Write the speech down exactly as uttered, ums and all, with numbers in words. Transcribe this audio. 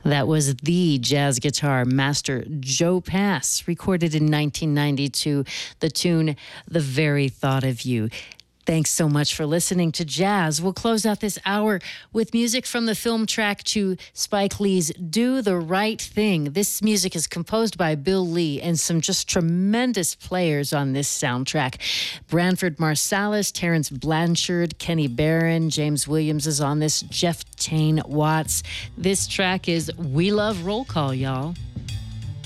That was the jazz guitar master Joe Pass, recorded in nineteen ninety-two, the tune The Very Thought of You. Thanks so much for listening to Jazz. We'll close out this hour with music from the film track to Spike Lee's Do the Right Thing. This music is composed by Bill Lee and some just tremendous players on this soundtrack. Branford Marsalis, Terrence Blanchard, Kenny Barron, James Williams is on this, Jeff Tain Watts. This track is We Love Roll Call, y'all.